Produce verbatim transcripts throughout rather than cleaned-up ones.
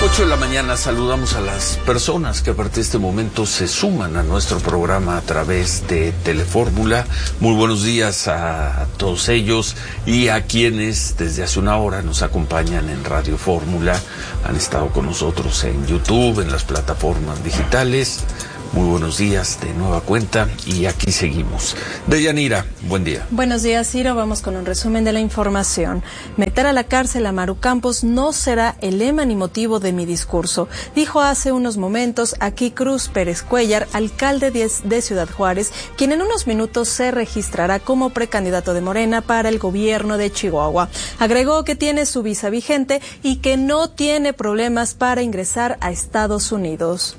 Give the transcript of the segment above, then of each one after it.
ocho de la mañana saludamos a las personas que a partir de este momento se suman a nuestro programa a través de Telefórmula. Muy buenos días a todos ellos y a quienes desde hace una hora nos acompañan en Radio Fórmula. Han estado con nosotros en YouTube, en las plataformas digitales. Muy buenos días de nueva cuenta y aquí seguimos. Deyanira, buen día. Buenos días, Ciro. Vamos con un resumen de la información. Meter a la cárcel a Maru Campos no será el lema ni motivo de mi discurso, dijo hace unos momentos aquí Cruz Pérez Cuellar, alcalde de Ciudad Juárez, quien en unos minutos se registrará como precandidato de Morena para el gobierno de Chihuahua. Agregó que tiene su visa vigente y que no tiene problemas para ingresar a Estados Unidos.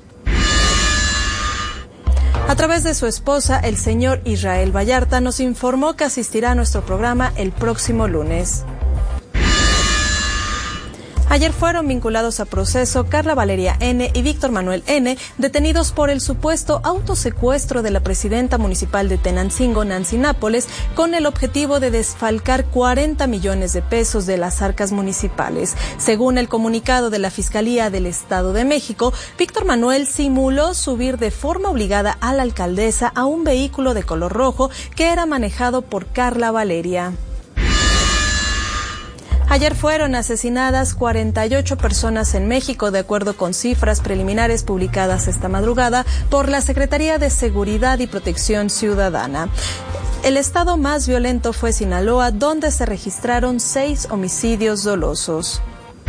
A través de su esposa, el señor Israel Vallarta, nos informó que asistirá a nuestro programa el próximo lunes. Ayer fueron vinculados a proceso Carla Valeria N. y Víctor Manuel N., detenidos por el supuesto autosecuestro de la presidenta municipal de Tenancingo, Nancy Nápoles, con el objetivo de desfalcar cuarenta millones de pesos de las arcas municipales. Según el comunicado de la Fiscalía del Estado de México, Víctor Manuel simuló subir de forma obligada a la alcaldesa a un vehículo de color rojo que era manejado por Carla Valeria. Ayer fueron asesinadas cuarenta y ocho personas en México, de acuerdo con cifras preliminares publicadas esta madrugada por la Secretaría de Seguridad y Protección Ciudadana. El estado más violento fue Sinaloa, donde se registraron seis homicidios dolosos.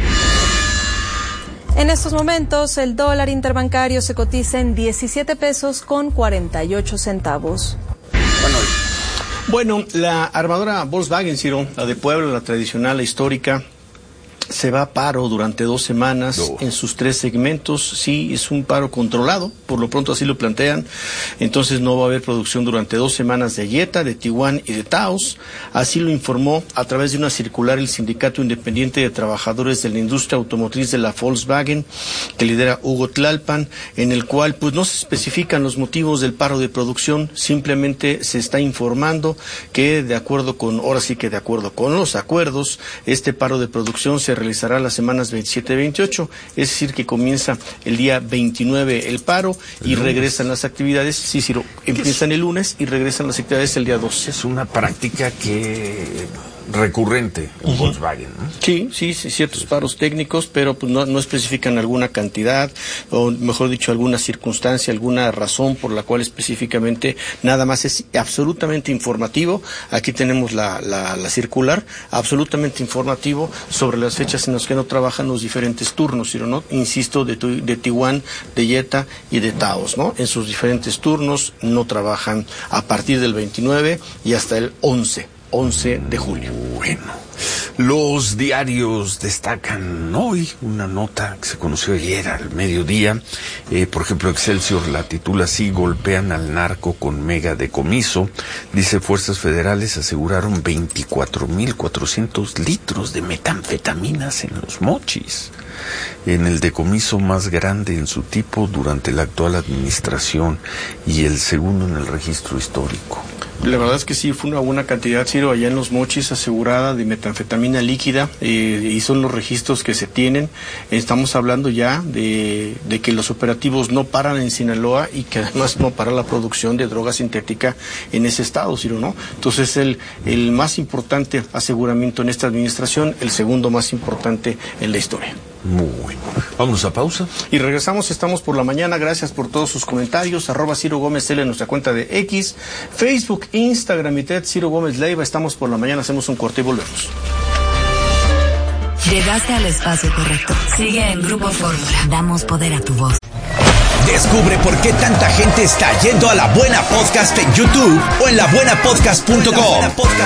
En estos momentos, el dólar interbancario se cotiza en diecisiete pesos con cuarenta y ocho centavos. Bueno, Bueno, la armadora Volkswagen, Ciro, la de Puebla, la tradicional, la histórica, se va a paro durante dos semanas no. en sus tres segmentos. Sí, es un paro controlado, por lo pronto así lo plantean. Entonces no va a haber producción durante dos semanas de Jetta, de Tiguan y de Taos. Así lo informó a través de una circular el Sindicato Independiente de Trabajadores de la Industria Automotriz de la Volkswagen, que lidera Hugo Tlalpan, en el cual pues no se especifican los motivos del paro de producción, simplemente se está informando que de acuerdo con, ahora sí que de acuerdo con los acuerdos, este paro de producción se realizará las semanas veintisiete y veintiocho, es decir, que comienza el día veintinueve el paro y el regresan las actividades, sí, sí, empiezan el lunes y regresan las actividades el día doce. Es una práctica que recurrente en uh-huh. Volkswagen, ¿no? Sí, sí, sí, ciertos paros técnicos, pero pues no, no especifican alguna cantidad, o mejor dicho, alguna circunstancia, alguna razón por la cual específicamente, nada más es absolutamente informativo. Aquí tenemos la, la, la circular, absolutamente informativo sobre las fechas en las que no trabajan los diferentes turnos, ¿no? Insisto, de, de Tiguan, de Jetta y de Taos, ¿no? En sus diferentes turnos no trabajan a partir del veintinueve y hasta el once de julio. Bueno, los diarios destacan hoy una nota que se conoció ayer al mediodía. Eh, por ejemplo, Excelsior la titula así: golpean al narco con mega decomiso. Dice, fuerzas federales aseguraron veinticuatro mil cuatrocientos litros de metanfetaminas en Los Mochis, en el decomiso más grande en su tipo durante la actual administración y el segundo en el registro histórico. La verdad es que sí, fue una buena cantidad, Ciro, allá en Los Mochis, asegurada de metanfetamina líquida, eh, y son los registros que se tienen. Estamos hablando ya de, de que los operativos no paran en Sinaloa y que además no para la producción de droga sintética en ese estado, Ciro, ¿no? Entonces, el, el más importante aseguramiento en esta administración, el segundo más importante en la historia. Muy bueno. Vámonos a pausa. Y regresamos, estamos por la mañana. Gracias por todos sus comentarios. Arroba Ciro Gómez L en nuestra cuenta de X, Facebook, Instagram y T E D, Ciro Gómez Leiva. Estamos por la mañana, hacemos un corte y volvemos. Llegaste al espacio correcto. Sigue en Grupo Fórmula. Damos poder a tu voz. Descubre por qué tanta gente está yendo a La Buena Podcast en YouTube o en la buena podcast punto com.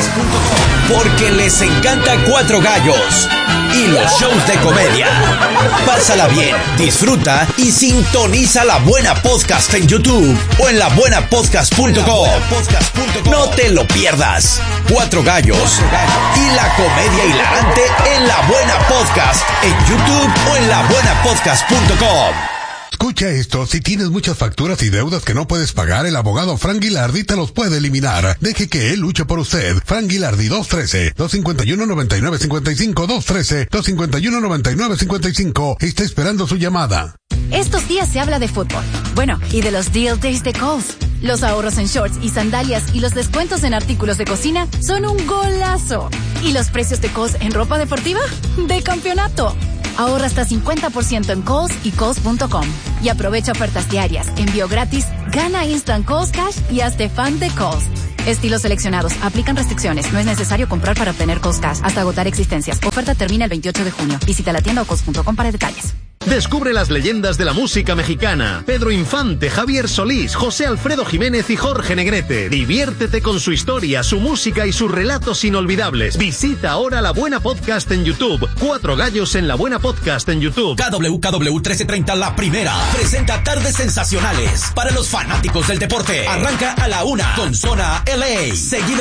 Porque les encanta Cuatro Gallos y los shows de comedia. Pásala bien, disfruta y sintoniza La Buena Podcast en YouTube o en la buena podcast punto com. No te lo pierdas. Cuatro Gallos y la comedia hilarante en La Buena Podcast en YouTube o en la buena podcast punto com. Escucha esto, si tienes muchas facturas y deudas que no puedes pagar, el abogado Frank Guilardi te los puede eliminar. Deje que él luche por usted. Frank Guilardi, dos uno tres, dos cinco uno, nueve nueve cinco cinco, dos uno tres, dos cinco uno, nueve nueve cinco cinco. Está esperando su llamada. Estos días se habla de fútbol. Bueno, y de los Deal Days de Kohl's. Los ahorros en shorts y sandalias y los descuentos en artículos de cocina son un golazo. ¿Y los precios de Kohl's en ropa deportiva? ¡De campeonato! Ahorra hasta cincuenta por ciento en Kohl's y Kohl's punto com. Y aprovecha ofertas diarias, envío gratis, gana Instant Kohl's Cash y hazte fan de Kohl's. Estilos seleccionados. Aplican restricciones. No es necesario comprar para obtener Kohl's Cash hasta agotar existencias. Oferta termina el veintiocho de junio. Visita la tienda o Kohl's punto com para detalles. Descubre las leyendas de la música mexicana. Pedro Infante, Javier Solís, José Alfredo Jiménez y Jorge Negrete. Diviértete con su historia, su música y sus relatos inolvidables. Visita ahora La Buena Podcast en YouTube. Cuatro gallos en La Buena Podcast en YouTube. K W K W trece treinta La Primera presenta Tardes Sensacionales para los fanáticos del deporte. Arranca a la una con Zona L A. Seguido